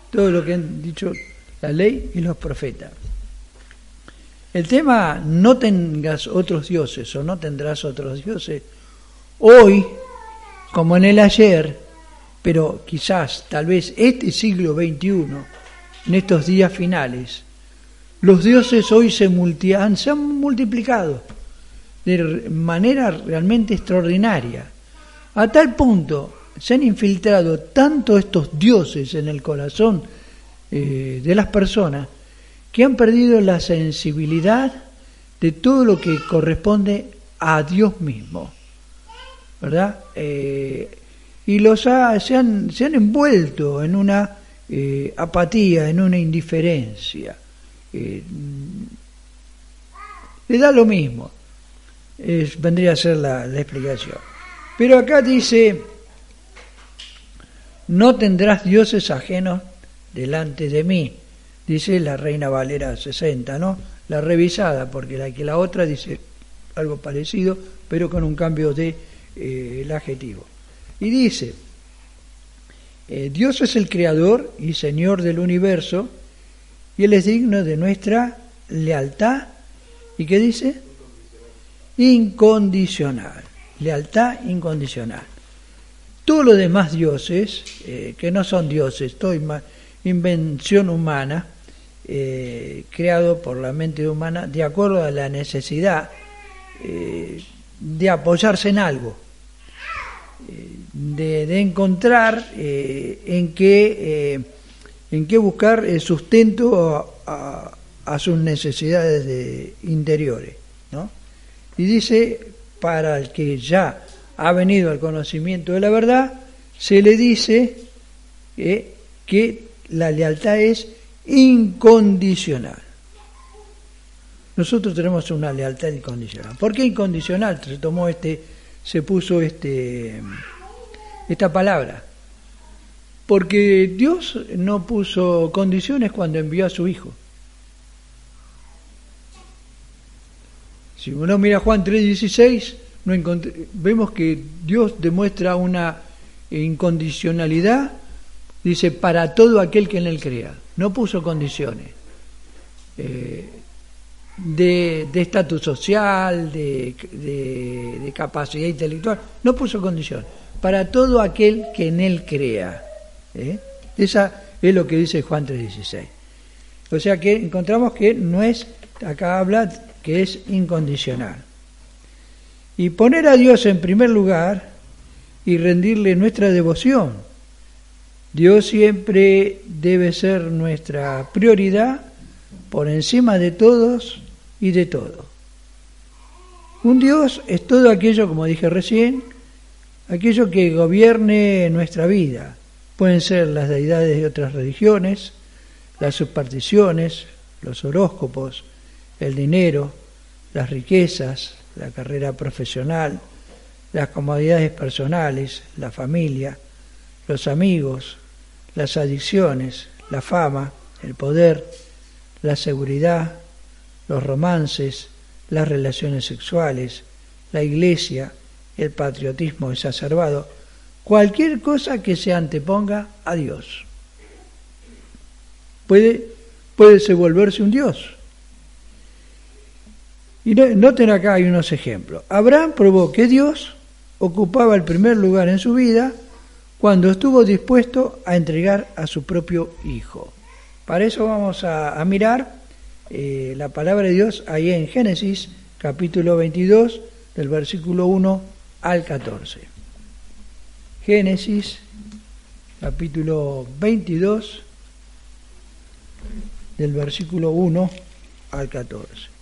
todo lo que han dicho la ley y los profetas. El tema no tengas otros dioses o no tendrás otros dioses, hoy, como en el ayer, pero quizás, tal vez este siglo XXI, en estos días finales, los dioses hoy se han multiplicado de manera realmente extraordinaria. A tal punto se han infiltrado tanto estos dioses en el corazón de las personas que han perdido la sensibilidad de todo lo que corresponde a Dios mismo, ¿verdad? Y se han envuelto en una apatía, en una indiferencia. Le da lo mismo. Vendría a ser la explicación. Pero acá dice: no tendrás dioses ajenos delante de mí, dice la Reina Valera 60, ¿no? La revisada, porque la otra dice algo parecido, pero con un cambio de el adjetivo. Y dice: Dios es el creador y Señor del universo, y Él es digno de nuestra lealtad. ¿Y qué dice? Incondicional. Lealtad incondicional. Todos los demás dioses, que no son dioses, invención humana, creado por la mente humana, de acuerdo a la necesidad de apoyarse en algo, de encontrar en qué buscar sustento a sus necesidades interiores, ¿no? Y dice: para el que ya ha venido al conocimiento de la verdad, se le dice que la lealtad es incondicional. Nosotros tenemos una lealtad incondicional. ¿Por qué incondicional? Se puso esta palabra. Porque Dios no puso condiciones cuando envió a su Hijo. Si uno mira Juan 3:16, vemos que Dios demuestra una incondicionalidad, dice, para todo aquel que en Él crea. No puso condiciones de estatus social, de capacidad intelectual, no puso condiciones. Para todo aquel que en Él crea. Esa es lo que dice Juan 3:16. O sea que encontramos que no es, acá habla que es incondicional. Y poner a Dios en primer lugar y rendirle nuestra devoción. Dios siempre debe ser nuestra prioridad por encima de todos y de todo. Un Dios es todo aquello, como dije recién, aquello que gobierne nuestra vida. Pueden ser las deidades de otras religiones, las supersticiones, los horóscopos, el dinero, las riquezas, la carrera profesional, las comodidades personales, la familia, los amigos, las adicciones, la fama, el poder, la seguridad, los romances, las relaciones sexuales, la iglesia, el patriotismo exacerbado, cualquier cosa que se anteponga a Dios. Puede volverse un Dios. Y noten acá hay unos ejemplos. Abraham probó que Dios ocupaba el primer lugar en su vida cuando estuvo dispuesto a entregar a su propio hijo. Para eso vamos a mirar la palabra de Dios ahí en Génesis capítulo 22 del versículo 1 al 14. Génesis capítulo 22 del versículo 1 al 14.